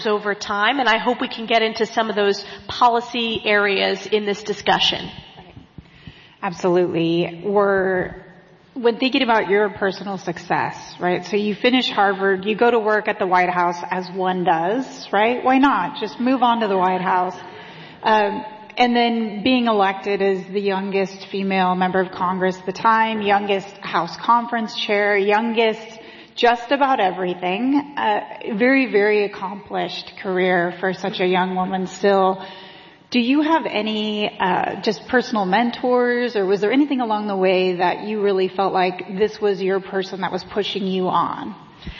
over time, and I hope we can get into some of those policy areas in this discussion. Absolutely. When thinking about your personal success, right? So you finish Harvard, you go to work at the White House as one does, right? Why not? Just move on to the White House. And then being elected as the youngest female member of Congress at the time, youngest House Conference Chair, youngest just about everything. Very, very accomplished career for such a young woman still. Do you have any just personal mentors, or was there anything along the way that you really felt like this was your person that was pushing you on?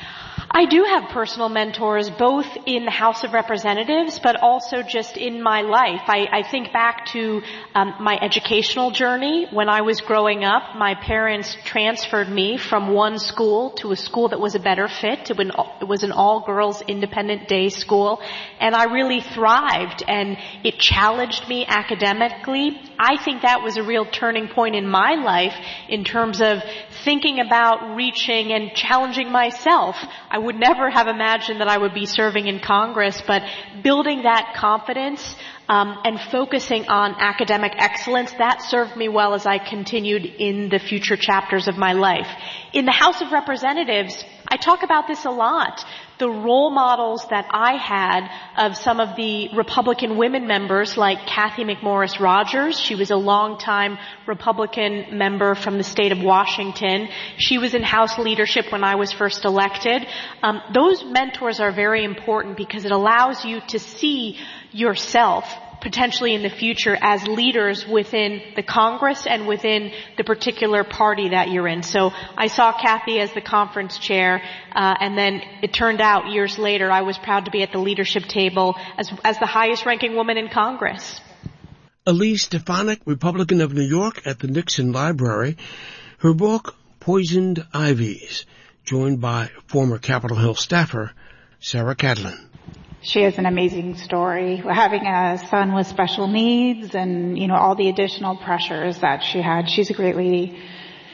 I do have personal mentors, both in the House of Representatives, but also just in my life. I think back to my educational journey. When I was growing up, my parents transferred me from one school to a school that was a better fit. It was an all-girls independent day school, and I really thrived, and it challenged me academically. I think that was a real turning point in my life in terms of thinking about reaching and challenging myself. I would never have imagined that I would be serving in Congress, but building that confidence and focusing on academic excellence, that served me well as I continued in the future chapters of my life. In the House of Representatives, I talk about this a lot. The role models that I had of some of the Republican women members like Cathy McMorris Rodgers. She was a longtime Republican member from the state of Washington. She was in House leadership when I was first elected. Those mentors are very important because it allows you to see yourself potentially in the future as leaders within the Congress and within the particular party that you're in. So I saw Cathy as the conference chair, and then it turned out years later I was proud to be at the leadership table as the highest ranking woman in Congress. Elise Stefanik, Republican of New York at the Nixon Library. Her book, Poisoned Ivies, joined by former Capitol Hill staffer Sarah Catalin. She has an amazing story, having a son with special needs and, all the additional pressures that she had. She's a great lady.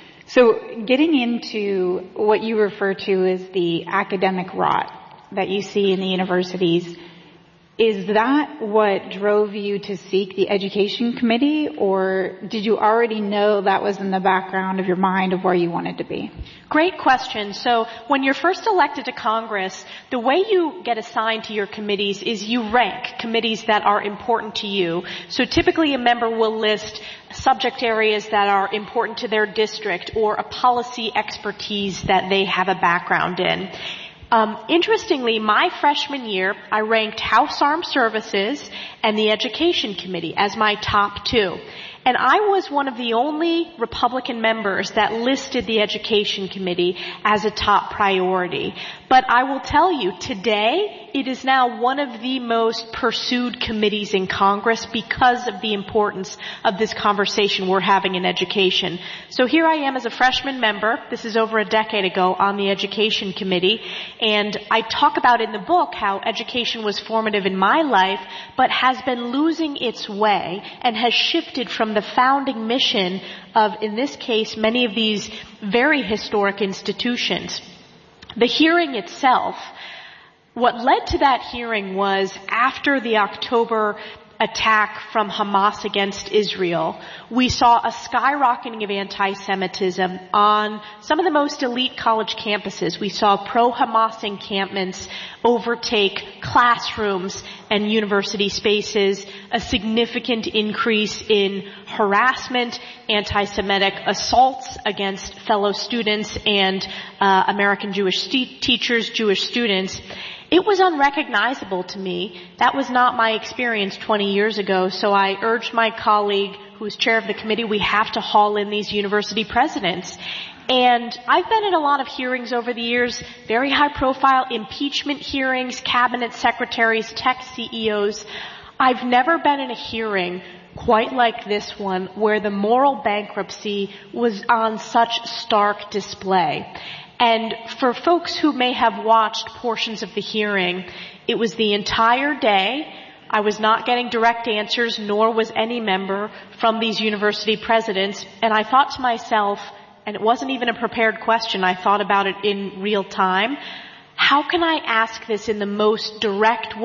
So getting into what you refer to as the academic rot that you see in the universities, is that what drove you to seek the Education Committee, or did you already know that was in the background of your mind of where you wanted to be? Great question. So when you're first elected to Congress, the way you get assigned to your committees is you rank committees that are important to you. So typically a member will list subject areas that are important to their district or a policy expertise that they have a background in. Interestingly, my freshman year, I ranked House Armed Services and the Education Committee as my top two. And I was one of the only Republican members that listed the Education Committee as a top priority. But I will tell you, today, it is now one of the most pursued committees in Congress because of the importance of this conversation we're having in education. So here I am as a freshman member, this is over a decade ago, on the Education Committee, and I talk about in the book how education was formative in my life, but has been losing its way and has shifted from the founding mission of, in this case, many of these very historic institutions. The hearing itself, what led to that hearing was after the October attack from Hamas against Israel, we saw a skyrocketing of anti-Semitism on some of the most elite college campuses. We saw pro-Hamas encampments overtake classrooms and university spaces, a significant increase in harassment, anti-Semitic assaults against fellow students and American Jewish teachers, Jewish students. It was unrecognizable to me. That was not my experience 20 years ago, so I urged my colleague, who's chair of the committee, we have to haul in these university presidents. And I've been in a lot of hearings over the years, very high-profile impeachment hearings, cabinet secretaries, tech CEOs. I've never been in a hearing quite like this one where the moral bankruptcy was on such stark display. And for folks who may have watched portions of the hearing, it was the entire day. I was not getting direct answers, nor was any member from these university presidents. And I thought to myself, and it wasn't even a prepared question, I thought about it in real time, how can I ask this in the most direct way